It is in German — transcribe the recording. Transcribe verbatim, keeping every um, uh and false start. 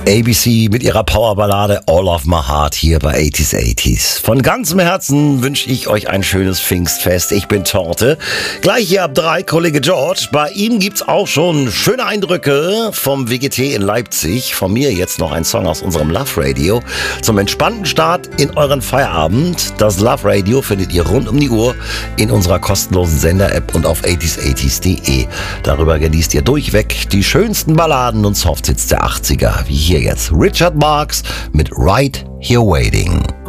A B C mit ihrer Powerballade All of My Heart hier bei achtziger achtziger. Von ganzem Herzen wünsche ich euch ein schönes Pfingstfest. Ich bin Torte. Gleich hier ab drei Kollege George. Bei ihm gibt's auch schon schöne Eindrücke vom W G T in Leipzig. Von mir jetzt noch ein Song aus unserem Love Radio zum entspannten Start in euren Feierabend. Das Love Radio findet ihr rund um die Uhr in unserer kostenlosen Sender-App und auf achtziger achtziger punkt de. Darüber genießt ihr durchweg die schönsten Balladen und Softhits der achtziger, wie hier jetzt Richard Marx mit Right Here Waiting.